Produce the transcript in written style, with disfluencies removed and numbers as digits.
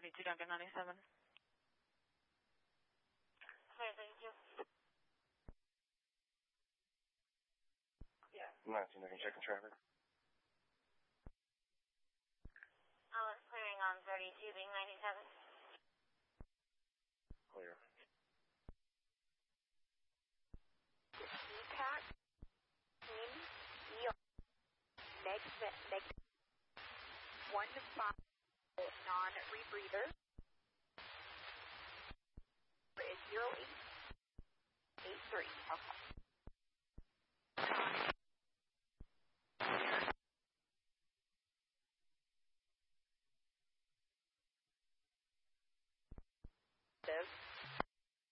32 Duncan 97. Clear 32. Yeah. 19 Duncan, checking traffic. Alice clearing on 32 being 97.